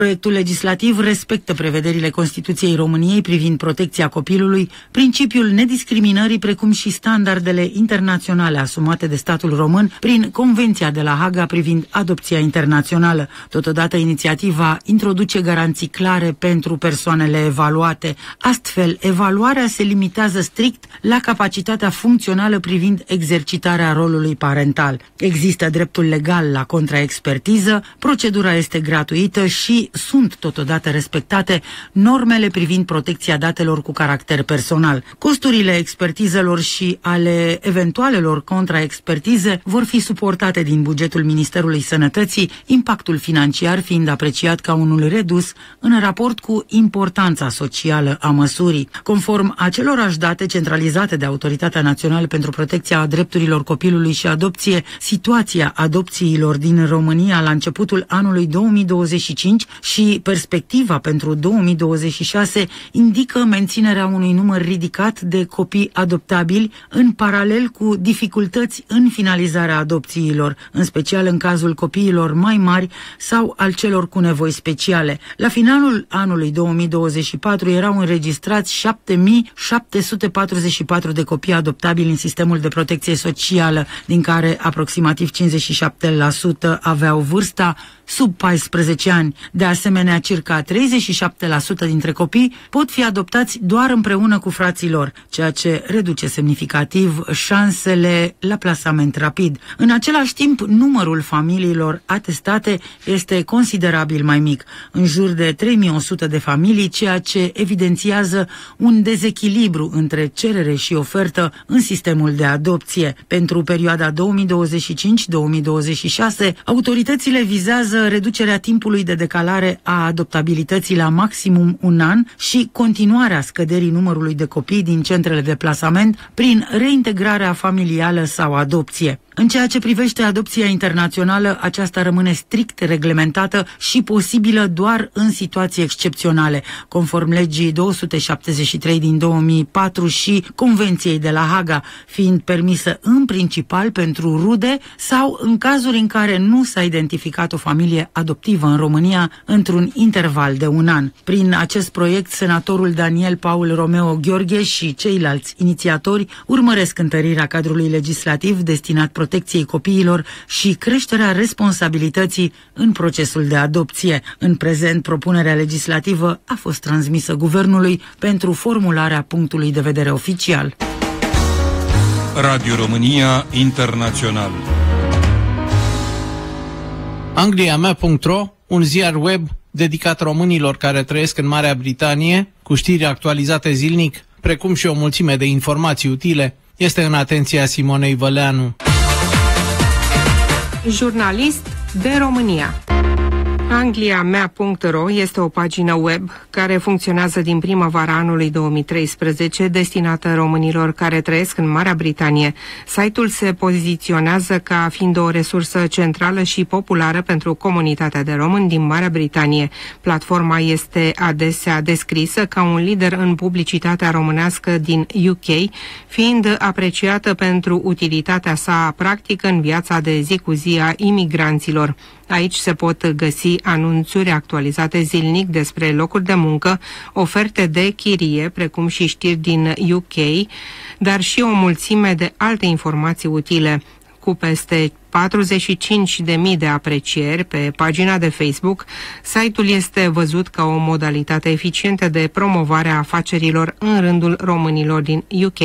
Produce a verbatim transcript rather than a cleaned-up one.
Proiectul legislativ respectă prevederile Constituției României privind protecția copilului, principiul nediscriminării, precum și standardele internaționale asumate de statul român prin Convenția de la Haga privind adopția internațională. Totodată, inițiativa introduce garanții clare pentru persoanele evaluate. Astfel, evaluarea se limitează strict la capacitatea funcțională privind exercitarea rolului parental. Există dreptul legal la contraexpertiză, procedura este gratuită și sunt totodată respectate normele privind protecția datelor cu caracter personal. Costurile expertizelor și ale eventualelor contraexpertize vor fi suportate din bugetul Ministerului Sănătății, impactul financiar fiind apreciat ca unul redus în raport cu importanța socială a măsurii. Conform acelorași date centralizate de Autoritatea Națională pentru Protecția Drepturilor Copilului și Adopție, situația adopțiilor din România la începutul anului două mii douăzeci și cinci și perspectiva pentru două mii douăzeci și șase indică menținerea unui număr ridicat de copii adoptabili, în paralel cu dificultăți în finalizarea adopțiilor, în special în cazul copiilor mai mari sau al celor cu nevoi speciale. La finalul anului două mii douăzeci și patru erau înregistrați șapte mii șapte sute patruzeci și patru de copii adoptabili în sistemul de protecție socială, din care aproximativ cincizeci și șapte la sută aveau vârsta sub paisprezece ani. De asemenea, circa treizeci și șapte la sută dintre copii pot fi adoptați doar împreună cu frații lor, ceea ce reduce semnificativ șansele la plasament rapid. În același timp, numărul familiilor atestate este considerabil mai mic, în jur de trei mii o sută de familii, ceea ce evidențiază un dezechilibru între cerere și ofertă în sistemul de adopție. Pentru perioada două mii douăzeci și cinci două mii douăzeci și șase, autoritățile vizează reducerea timpului de decalare a adoptabilității la maximum un an și continuarea scăderii numărului de copii din centrele de plasament prin reintegrarea familială sau adopție. În ceea ce privește adopția internațională, aceasta rămâne strict reglementată și posibilă doar în situații excepționale, conform legii două sute șaptezeci și trei din două mii patru și Convenției de la Haga, fiind permisă în principal pentru rude sau în cazuri în care nu s-a identificat o familie adoptivă în România într-un interval de un an. Prin acest proiect, senatorul Daniel Paul Romeo Gheorghe și ceilalți inițiatori urmăresc întărirea cadrului legislativ destinat protecției copiilor și creșterea responsabilității în procesul de adopție. În prezent, propunerea legislativă a fost transmisă Guvernului pentru formularea punctului de vedere oficial. Radio România Internațional. Anglia mea punct ro, un ziar web dedicat românilor care trăiesc în Marea Britanie, cu știri actualizate zilnic, precum și o mulțime de informații utile, este în atenția Simonei Văleanu. Jurnalist de România. Anglia mea punct ro este o pagină web care funcționează din primăvara anului două mii treisprezece, destinată românilor care trăiesc în Marea Britanie. Site-ul se poziționează ca fiind o resursă centrală și populară pentru comunitatea de români din Marea Britanie. Platforma este adesea descrisă ca un lider în publicitatea românească din U K, fiind apreciată pentru utilitatea sa practică în viața de zi cu zi a imigranților. Aici se pot găsi anunțuri actualizate zilnic despre locuri de muncă, oferte de chirie, precum și știri din U K, dar și o mulțime de alte informații utile. Cu peste patruzeci și cinci de mii de aprecieri pe pagina de Facebook, site-ul este văzut ca o modalitate eficientă de promovare a afacerilor în rândul românilor din U K.